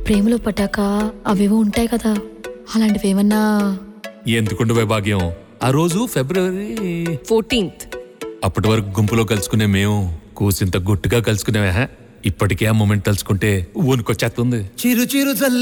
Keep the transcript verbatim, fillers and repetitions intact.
ప్రేమలో పట్టాక అవేవో ఉంటాయి కదా, అలాంటివి ఏమన్నా? ఎందుకుండవే భాగ్యం, ఆ రోజు ఫిబ్రవరి ఫోర్టీన్త్ అప్పటి వరకు గుంపులో కలుసుకునే మేము కూసింత గుట్టుగా కలుసుకునేవా. ఇప్పటికే ఆ మూమెంట్ తలుచుకుంటే ఊనుకొచ్చేస్తుంది. చిరు చిరు